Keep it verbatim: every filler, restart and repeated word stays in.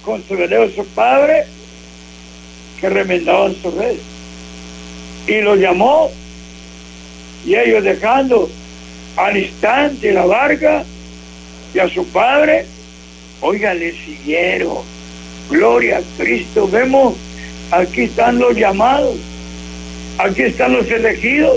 con su valeroso padre que remendaban su red. Y lo llamó, y ellos dejando al instante la barca y a su padre, oiga, le siguieron. Gloria a Cristo. Vemos, aquí están los llamados, aquí están los elegidos.